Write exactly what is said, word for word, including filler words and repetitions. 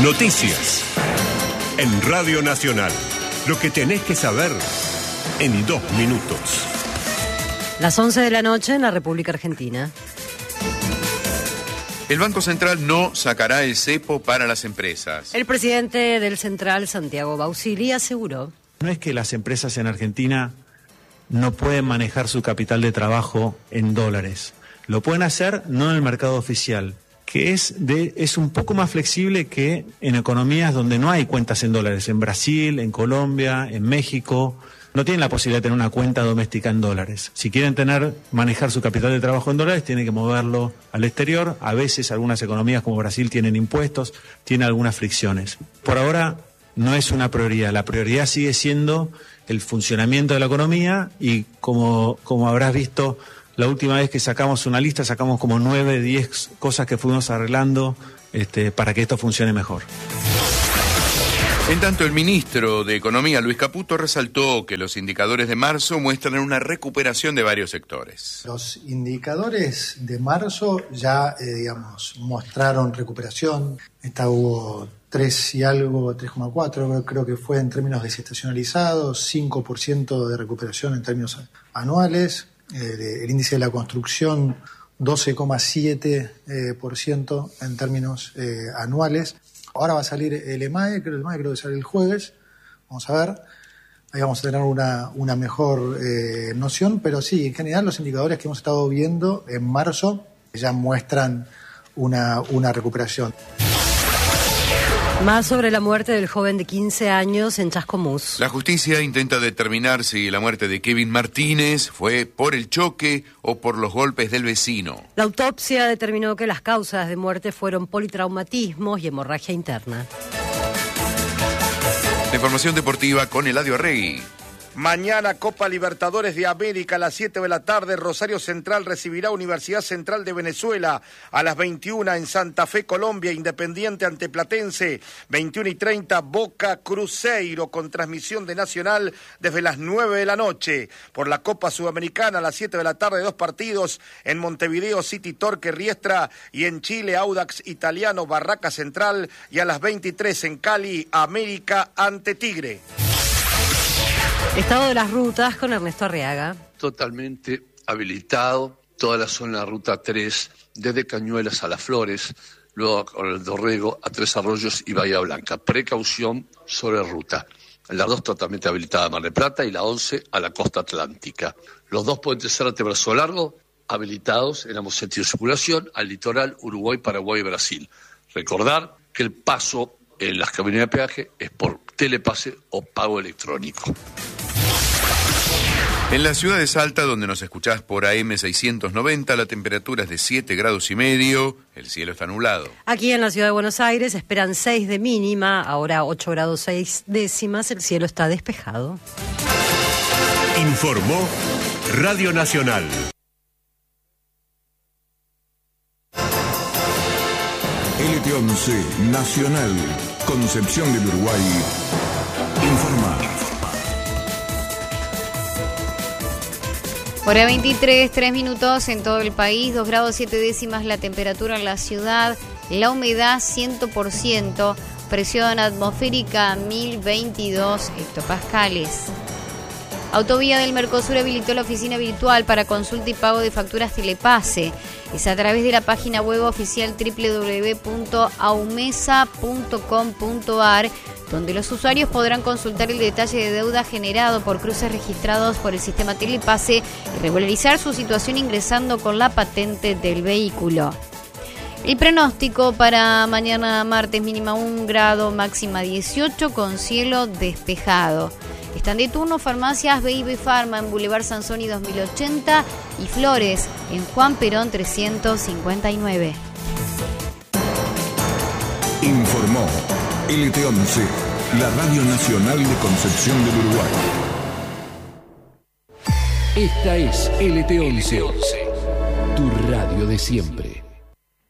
Noticias. En Radio Nacional. Lo que tenés que saber en dos minutos. Las once de la noche en la República Argentina. El Banco Central no sacará el cepo para las empresas. El presidente del Central, Santiago Bausili, aseguró: no es que las empresas en Argentina no pueden manejar su capital de trabajo en dólares. Lo pueden hacer no en el mercado oficial, que es, de, es un poco más flexible que en economías donde no hay cuentas en dólares. En Brasil, en Colombia, en México, no tienen la posibilidad de tener una cuenta doméstica en dólares. Si quieren tener, manejar su capital de trabajo en dólares, tienen que moverlo al exterior. A veces algunas economías como Brasil tienen impuestos, tienen algunas fricciones. Por ahora no es una prioridad. La prioridad sigue siendo el funcionamiento de la economía y como, como habrás visto, la última vez que sacamos una lista, sacamos como nueve, diez cosas que fuimos arreglando este, para que esto funcione mejor. En tanto, el ministro de Economía, Luis Caputo, resaltó que los indicadores de marzo muestran una recuperación de varios sectores. Los indicadores de marzo ya, eh, digamos, mostraron recuperación. Esta hubo tres y algo, tres coma cuatro, creo que fue en términos desestacionalizados, cinco por ciento de recuperación en términos anuales. El, el índice de la construcción, doce coma siete por ciento en términos eh, anuales. Ahora va a salir el EMAE, creo, el EMAE creo que sale el jueves, vamos a ver, ahí vamos a tener una, una mejor eh, noción, pero sí, en general los indicadores que hemos estado viendo en marzo ya muestran una, una recuperación. Más sobre la muerte del joven de quince años en Chascomús. La justicia intenta determinar si la muerte de Kevin Martínez fue por el choque o por los golpes del vecino. La autopsia determinó que las causas de muerte fueron politraumatismos y hemorragia interna. La información deportiva con Eladio Arregui. Mañana Copa Libertadores de América a las siete de la tarde. Rosario Central recibirá Universidad Central de Venezuela a las veintiuna en Santa Fe, Colombia. Independiente ante Platense, veintiuna y treinta Boca Cruzeiro con transmisión de Nacional desde las nueve de la noche. Por la Copa Sudamericana a las siete de la tarde, dos partidos en Montevideo, City Torque Riestra, y en Chile Audax Italiano Barraca Central, y a las veintitrés en Cali América ante Tigre. Estado de las rutas con Ernesto Arriaga. Totalmente habilitado toda la zona de Ruta tres, desde Cañuelas a Las Flores, luego con el Dorrego a Tres Arroyos y Bahía Blanca. Precaución sobre ruta. Las dos totalmente habilitadas a Mar del Plata y la once a la costa atlántica. Los dos puentes Zárate Brazo Largo habilitados en ambos sentidos de circulación al litoral Uruguay, Paraguay y Brasil. Recordar que el paso en las cabinas de peaje es por telepase o pago electrónico. En la ciudad de Salta, donde nos escuchás por A M seiscientos noventa, la temperatura es de siete grados y medio, el cielo está nublado. Aquí en la ciudad de Buenos Aires esperan seis de mínima, ahora ocho grados seis décimas, el cielo está despejado. Informó Radio Nacional. L T once Nacional, Concepción del Uruguay, informa. Hora veintitrés, tres minutos en todo el país, dos grados siete décimas la temperatura en la ciudad, la humedad cien por ciento, presión atmosférica mil veintidós hectopascales. Autovía del Mercosur habilitó la oficina virtual para consulta y pago de facturas Telepase. Es a través de la página web oficial doble u doble u doble u punto aumesa punto com punto a r, donde los usuarios podrán consultar el detalle de deuda generado por cruces registrados por el sistema Telepase y regularizar su situación ingresando con la patente del vehículo. El pronóstico para mañana martes: mínima un grado, máxima dieciocho, con cielo despejado. Están de turno farmacias Baby Pharma en Boulevard Sansoni dos mil ochenta y Flores en Juan Perón trescientos cincuenta y nueve. Informó L T once, la Radio Nacional de Concepción del Uruguay. Esta es L T once, tu radio de siempre.